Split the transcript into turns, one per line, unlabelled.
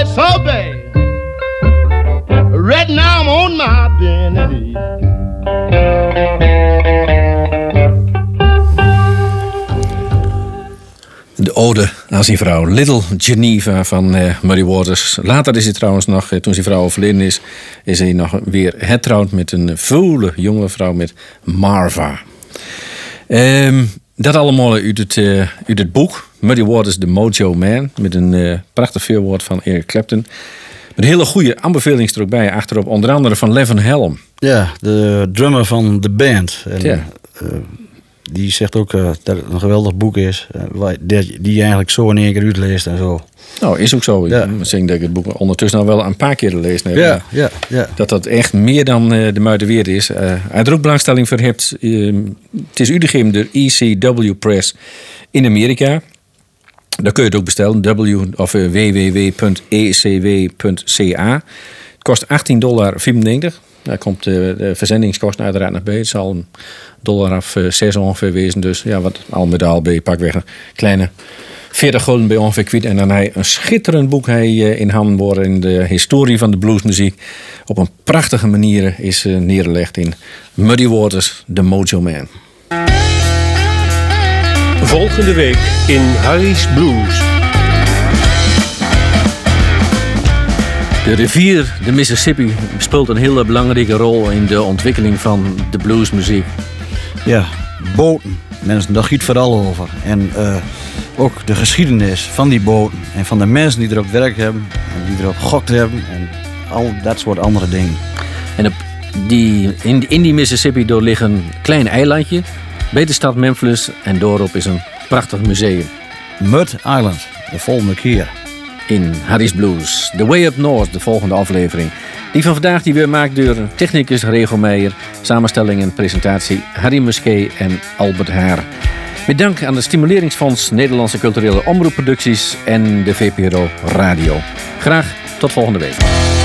so bad. Right now I'm on my bended knee.
De ode aan zijn vrouw, Little Geneva van Muddy Waters. Later is hij trouwens nog, toen zijn vrouw overleden is hij nog weer hertrouwd met een volle jonge vrouw met Marva. Dat allemaal uit het boek Muddy Waters, The Mojo Man, met een prachtig voorwoord van Eric Clapton. Met een hele goede aanbeveling er ook bij achterop, onder andere van Levin Helm.
Ja, de drummer van de band. En,
ja.
Die zegt ook dat het een geweldig boek is. Die je eigenlijk zo in één keer uitleest en zo.
Nou, is ook zo.
Ja.
Ik denk dat ik het boek ondertussen al wel een paar keer gelezen heb.
Ja.
Dat echt meer dan de moeite waard is. Hij er ook belangstelling voor hebt. Het is uitgegeven door ECW Press in Amerika. Daar kun je het ook bestellen. www.ecw.ca. Het kost $18,95. Daar komt de verzendingskosten uiteraard nog bij. Het zal een dollar of 6 ongeveer wezen. Dus ja, wat al met al bij pakweg een kleine 40 gulden bij ongeveer kwijt. En dan hij een schitterend boek in handen worden in de historie van de bluesmuziek. Op een prachtige manier is neergelegd in Muddy Waters, The Mojo Man.
Volgende week in Harry's Blues.
De rivier, de Mississippi, speelt een hele belangrijke rol in de ontwikkeling van de bluesmuziek.
Ja, boten. Mensen, daar gaat vooral over. En ook de geschiedenis van die boten. En van de mensen die erop werk hebben. En die erop gokt hebben. En al dat soort andere dingen.
En in die Mississippi door liggen een klein eilandje. Bij de stad Memphis. En doorop is een prachtig museum.
Mud Island, de volgende keer.
In Harry's Blues. The Way Up North, de volgende aflevering. Die van vandaag die weer maakt door technicus Rego Meijer. Samenstelling en presentatie Harry Musquet en Albert Haar. Met dank aan de Stimuleringsfonds Nederlandse Culturele Omroepproducties en de VPRO Radio. Graag tot volgende week.